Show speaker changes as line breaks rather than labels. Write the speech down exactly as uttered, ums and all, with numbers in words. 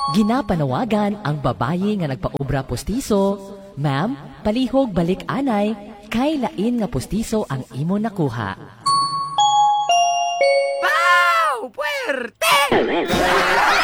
Ginapanawagan ang babayi nga nagpaubra postiso. Ma'am, palihog balik anay, kay lain nga postiso ang imo nakuha.
Pow! Puwerte!